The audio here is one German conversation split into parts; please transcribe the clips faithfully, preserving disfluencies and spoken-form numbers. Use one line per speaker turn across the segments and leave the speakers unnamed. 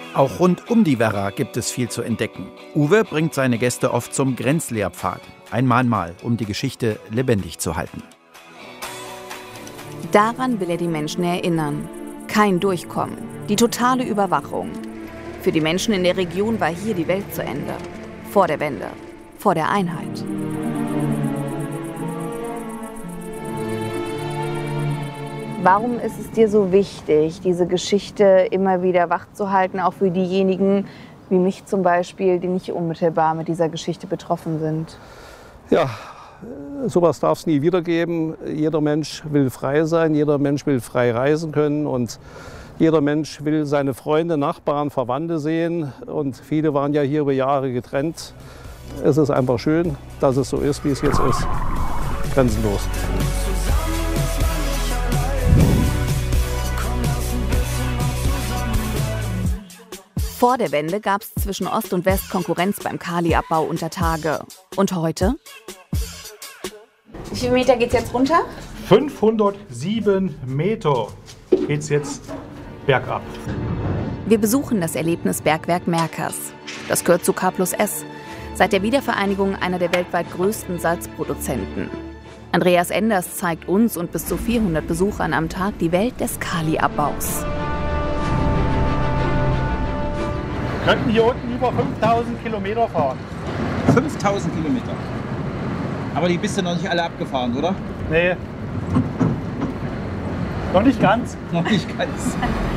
Auch rund um die Werra gibt es viel zu entdecken. Uwe bringt seine Gäste oft zum Grenzlehrpfad. Ein Mahnmal, um die Geschichte lebendig zu halten.
Daran will er die Menschen erinnern. Kein Durchkommen, die totale Überwachung. Für die Menschen in der Region war hier die Welt zu Ende. Vor der Wende, vor der Einheit.
Warum ist es dir so wichtig, diese Geschichte immer wieder wachzuhalten, auch für diejenigen wie mich zum Beispiel, die nicht unmittelbar mit dieser Geschichte betroffen sind?
Ja, sowas darf es nie wieder geben. Jeder Mensch will frei sein, jeder Mensch will frei reisen können und jeder Mensch will seine Freunde, Nachbarn, Verwandte sehen. Und viele waren ja hier über Jahre getrennt. Es ist einfach schön, dass es so ist, wie es jetzt ist. Grenzenlos.
Vor der Wende gab es zwischen Ost und West Konkurrenz beim Kaliabbau unter Tage. Und heute?
Wie viele Meter geht's jetzt runter?
fünfhundertsieben Meter geht's jetzt bergab.
Wir besuchen das Erlebnisbergwerk Merkers. Das gehört zu K plus S. Seit der Wiedervereinigung einer der weltweit größten Salzproduzenten. Andreas Enders zeigt uns und bis zu vierhundert Besuchern am Tag die Welt des Kaliabbaus.
Wir könnten hier unten über fünftausend Kilometer fahren.
fünftausend Kilometer? Aber die bist du noch nicht alle abgefahren, oder?
Nee. Noch nicht ganz.
Noch nicht ganz.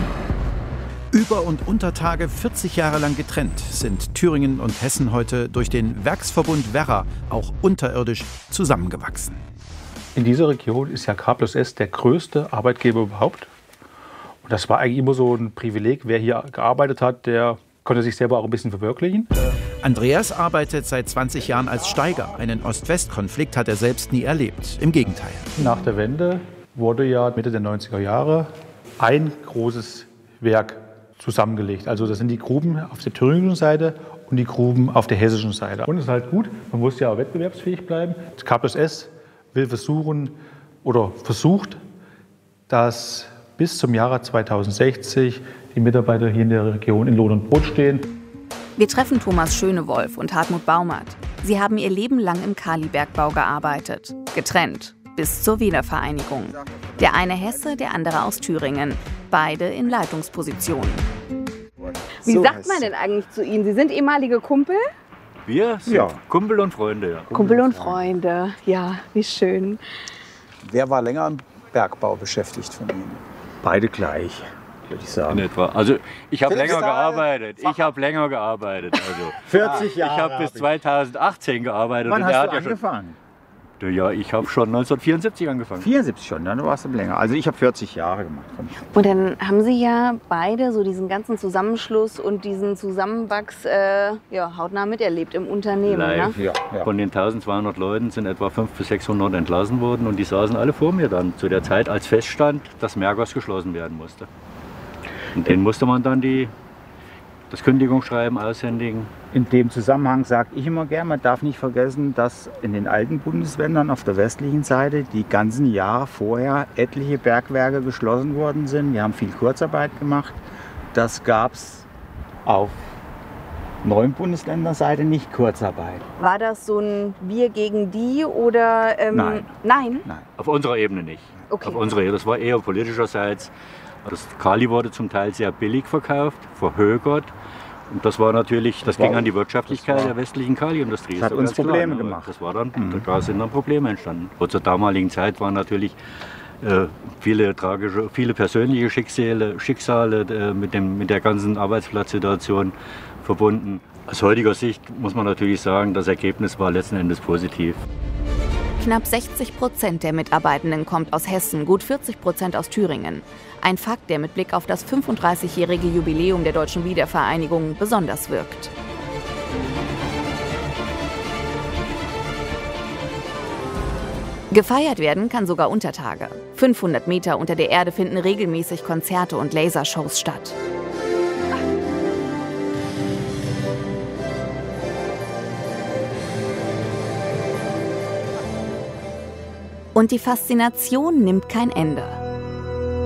Über- und Untertage vierzig Jahre lang getrennt sind Thüringen und Hessen heute durch den Werksverbund Werra auch unterirdisch zusammengewachsen.
In dieser Region ist ja K plus S der größte Arbeitgeber überhaupt. Und das war eigentlich immer so ein Privileg. Wer hier gearbeitet hat, der konnte sich selber auch ein bisschen verwirklichen.
Andreas arbeitet seit zwanzig Jahren als Steiger. Einen Ost-West-Konflikt hat er selbst nie erlebt. Im Gegenteil.
Nach der Wende wurde ja Mitte der neunziger Jahre ein großes Werk zusammengelegt. Also das sind die Gruben auf der thüringischen Seite und die Gruben auf der hessischen Seite. Und es ist halt gut, man muss ja auch wettbewerbsfähig bleiben. Das K plus S will versuchen oder versucht, dass bis zum Jahre zweitausendsechzig die Mitarbeiter hier in der Region in Lohn und Brot stehen.
Wir treffen Thomas Schönewolf und Hartmut Baumert. Sie haben ihr Leben lang im Kalibergbau gearbeitet. Getrennt. Bis zur Wiedervereinigung. Der eine Hesse, der andere aus Thüringen. Beide in Leitungspositionen.
Wie sagt man denn eigentlich zu Ihnen? Sie sind ehemalige Kumpel?
Wir sind
Ja.
Kumpel und Freunde, ja.
Kumpel und Freunde. Ja, wie schön.
Wer war länger im Bergbau beschäftigt von Ihnen?
Beide gleich, würde ich sagen.
In
etwa. Also ich habe
Felix
länger
Stahl.
gearbeitet. Ich habe länger gearbeitet. Also
vierzig
ich
Jahre.
habe bis zweitausendachtzehn gearbeitet.
Wann
und
hast
der
du
hat ja schon,
angefangen?
ja, ich habe schon neunzehnhundertvierundsiebzig angefangen.
vierundsiebzig schon, dann warst du länger. Also ich habe vierzig Jahre gemacht.
Und dann haben Sie ja beide so diesen ganzen Zusammenschluss und diesen Zusammenwachs äh, ja, hautnah miterlebt im Unternehmen.
Live.
Ne?
Ja, ja.
Von den tausendzweihundert Leuten sind etwa fünfhundert bis sechshundert entlassen worden und die saßen alle vor mir dann zu der Zeit, als feststand, dass Merkers geschlossen werden musste. Und denen musste man dann die, das Kündigungsschreiben aushändigen.
In dem Zusammenhang sage ich immer gern, man darf nicht vergessen, dass in den alten Bundesländern auf der westlichen Seite die ganzen Jahre vorher etliche Bergwerke geschlossen worden sind. Wir haben viel Kurzarbeit gemacht. Das gab es auf neuen Bundesländerseite nicht Kurzarbeit.
War das so ein Wir gegen die oder? Ähm,
Nein.
Nein?
Nein.
Auf unserer Ebene nicht.
Okay.
Auf unserer Ebene. Das war eher politischerseits. Das Kali wurde zum Teil sehr billig verkauft, verhökert. Und das war natürlich, das,
Das
ging
war-
an die Wirtschaftlichkeit
das war-
der westlichen Kaliindustrie.
das hat
ist
uns
ganz klar,
Probleme
ne?
gemacht.
Das war dann,
Mhm.
da sind dann Probleme entstanden. Und zur damaligen Zeit waren natürlich äh, viele tragische, viele persönliche Schicksale, Schicksale äh, mit, dem, mit der ganzen Arbeitsplatzsituation verbunden. Aus heutiger Sicht muss man natürlich sagen, das Ergebnis war letzten Endes positiv.
Knapp sechzig Prozent der Mitarbeitenden kommt aus Hessen, gut vierzig Prozent aus Thüringen. Ein Fakt, der mit Blick auf das fünfunddreißigjährige Jubiläum der deutschen Wiedervereinigung besonders wirkt. Gefeiert werden kann sogar unter Tage. fünfhundert Meter unter der Erde finden regelmäßig Konzerte und Lasershows statt. Und die Faszination nimmt kein Ende.